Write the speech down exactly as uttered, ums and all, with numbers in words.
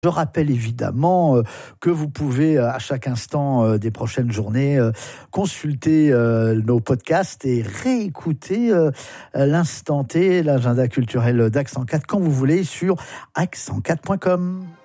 Je rappelle évidemment euh, que vous pouvez euh, à chaque instant euh, des prochaines journées euh, consulter euh, nos podcasts et réécouter euh, l'instant T, l'agenda culturel d'Accent quatre quand vous voulez sur accent quatre point com.